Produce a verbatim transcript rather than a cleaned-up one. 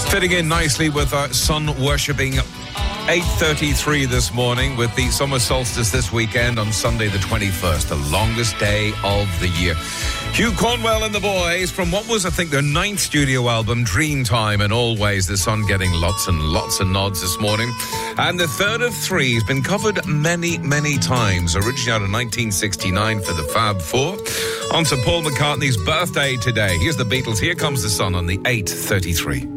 Fitting in nicely with our sun-worshipping eight thirty-three this morning with the summer solstice this weekend on Sunday the twenty-first, the longest day of the year. Hugh Cornwell and the boys from what was, I think, their ninth studio album, Dreamtime, and Always the Sun, getting lots and lots of nods this morning. And the third of three has been covered many, many times, originally out of nineteen sixty-nine for the Fab Four. On to Paul McCartney's birthday today. Here's the Beatles. Here Comes the Sun on the eight thirty-three.